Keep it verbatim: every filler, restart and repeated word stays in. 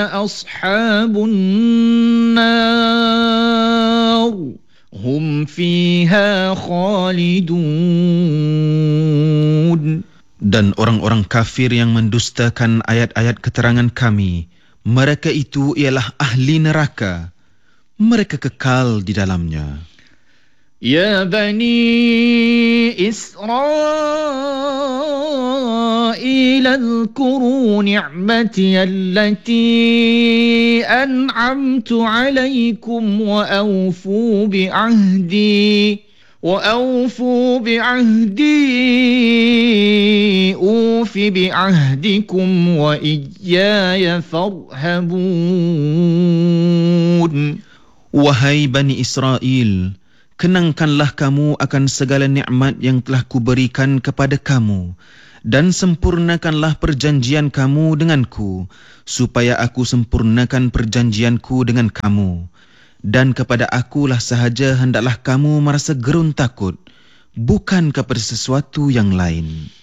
أصحاب النار هم فيها خالدون. Dan orang-orang kafir yang mendustakan ayat-ayat keterangan kami, mereka itu ialah ahli neraka. Mereka kekal di dalamnya. Ya Bani Israel, اذكروا نعمتي التي أنعمت عليكم وأوفوا بعهدي وأوفوا بعهدي أوف بعهدكم وإياي فارهبون. Wahai Bani Israel, kenangkanlah kamu akan segala nikmat yang telah kuberikan kepada kamu dan sempurnakanlah perjanjian kamu denganku, supaya aku sempurnakan perjanjianku dengan kamu. Dan kepada akulah sahaja hendaklah kamu merasa gerun takut, bukan kepada sesuatu yang lain.